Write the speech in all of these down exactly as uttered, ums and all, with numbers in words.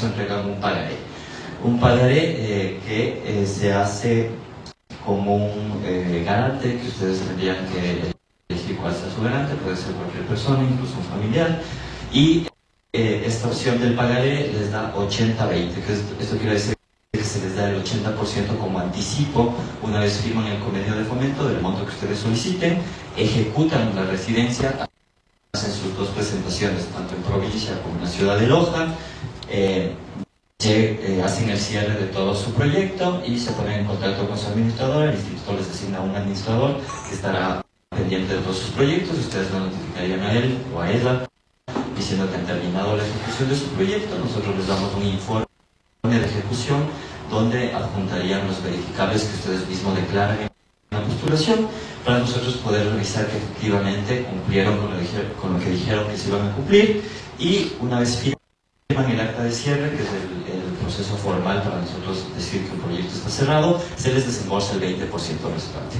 anexo entregan un pagaré. Un pagaré eh, que eh, se hace como un eh, garante, que ustedes tendrían que elegir cuál sea su garante, puede ser cualquier persona, incluso un familiar, y eh, esta opción del pagaré les da ochenta veinte, que es, esto quiere decir que se les da el ochenta por ciento como anticipo una vez firman el convenio de fomento del monto que ustedes soliciten, ejecutan la residencia, hacen sus dos presentaciones, tanto en provincia como en la ciudad de Loja, eh, Eh, hacen el cierre de todo su proyecto y se ponen en contacto con su administrador. El instituto les designa un administrador que estará pendiente de todos sus proyectos. Ustedes lo notificarían a él o a ella diciendo que han terminado la ejecución de su proyecto. Nosotros les damos un informe de ejecución donde adjuntarían los verificables que ustedes mismos declaran en la postulación para nosotros poder revisar que efectivamente cumplieron con lo, con lo que dijeron que se iban a cumplir, y una vez firmados el acta de cierre, que es el, el proceso formal para nosotros decir que un proyecto está cerrado, se les desembolsa el veinte por ciento restante.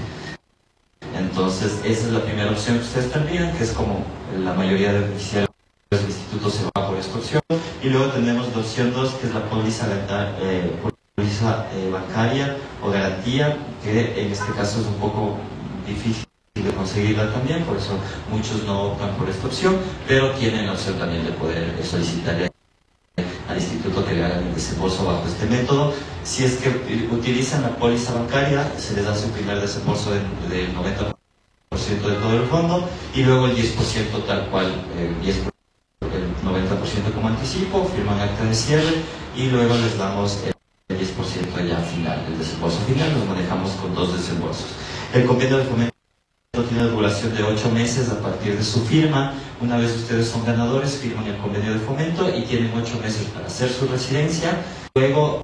Entonces, esa es la primera opción que ustedes tendrían, que es como la mayoría de beneficiarios del instituto se va por esta opción. Y luego tenemos la opción dos, que es la póliza, eh, póliza eh, bancaria o garantía, que en este caso es un poco difícil de conseguirla también, por eso muchos no optan por esta opción, pero tienen la opción también de poder eh, solicitarle al instituto que le hagan el desembolso bajo este método. Si es que utilizan la póliza bancaria, se les hace un primer desembolso del, del noventa por ciento de todo el fondo y luego el diez por ciento tal cual, el, diez por ciento, el noventa por ciento como anticipo, firman acta de cierre y luego les damos el diez por ciento ya final, el desembolso final. Nos manejamos con dos desembolsos. El convenio de fomento tiene duración de ocho meses a partir de su firma. Una vez ustedes son ganadores, firman el convenio de fomento y tienen ocho meses para hacer su residencia. Luego,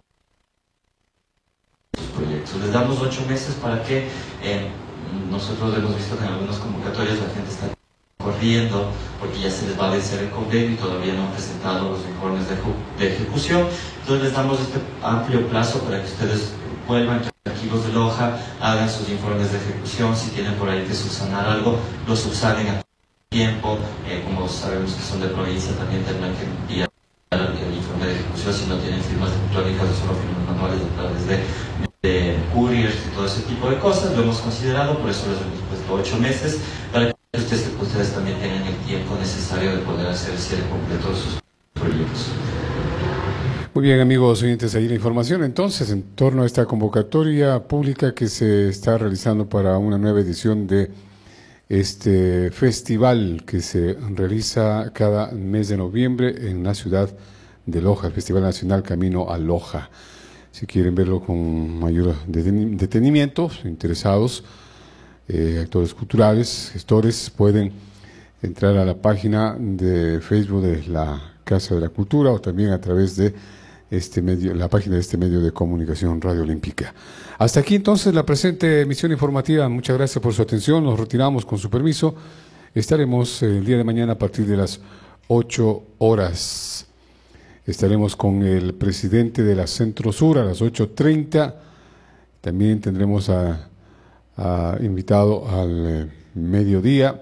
sus proyectos. Les damos ocho meses para que eh, nosotros hemos visto que en algunas convocatorias la gente está corriendo porque ya se les va a vencer el convenio y todavía no han presentado los informes de, de ejecución. Entonces les damos este amplio plazo para que ustedes vuelvan archivos de Loja, hagan sus informes de ejecución. Si tienen por ahí que subsanar algo, lo subsanen a tiempo. Eh, como sabemos que son de provincia, también tendrán que enviar el informe de ejecución si no tienen firmas electrónicas o solo firmas manuales a través de, de couriers y todo ese tipo de cosas. Lo hemos considerado, por eso les hemos puesto ocho meses para que ustedes, ustedes también tengan el tiempo necesario de poder hacer el cierre completo de sus proyectos. Muy bien, amigos oyentes, ahí la información entonces en torno a esta convocatoria pública que se está realizando para una nueva edición de este festival que se realiza cada mes de noviembre en la ciudad de Loja, el Festival Nacional Camino a Loja. Si quieren verlo con mayor detenimiento, interesados, eh, actores culturales, gestores, pueden entrar a la página de Facebook de la Casa de la Cultura o también a través de este medio, la página de este medio de comunicación Radio Olímpica. Hasta aquí entonces la presente emisión informativa. Muchas gracias por su atención. Nos retiramos con su permiso. Estaremos el día de mañana a partir de las ocho horas. Estaremos con el presidente de la Centro Sur a las ocho treinta. También tendremos a, a invitado al eh, mediodía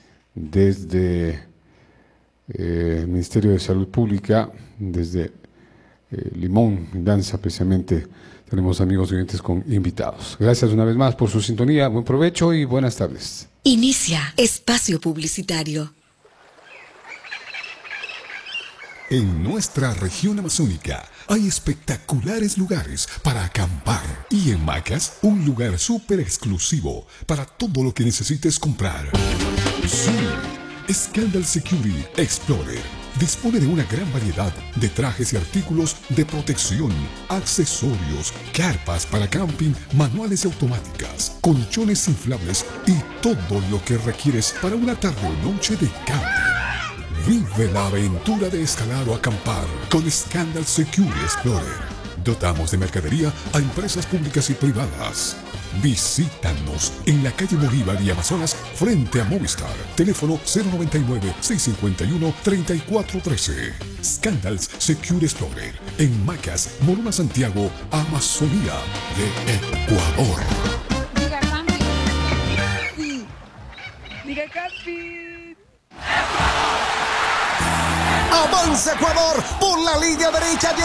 desde eh, el Ministerio de Salud Pública, desde Eh, Limón, Danza, precisamente tenemos amigos oyentes con invitados. Gracias una vez más por su sintonía, buen provecho y buenas tardes. Inicia espacio publicitario. En nuestra región amazónica hay espectaculares lugares para acampar y en Macas un lugar súper exclusivo para todo lo que necesites comprar. Sí, Scandal Security Explorer dispone de una gran variedad de trajes y artículos de protección, accesorios, carpas para camping, manuales y automáticas, colchones inflables y todo lo que requieres para una tarde o noche de camping. Vive la aventura de escalar o acampar con Scandal Security Explorer. Dotamos de mercadería a empresas públicas y privadas. Visítanos en la calle Bolívar y Amazonas frente a Movistar. Teléfono cero noventa y nueve, seiscientos cincuenta y uno, treinta y cuatro trece. Scandals Secure Explorer en Macas, Morona, Santiago, Amazonía de Ecuador. Diga camping. Sí. Diga camping. Avanza Ecuador por la línea derecha.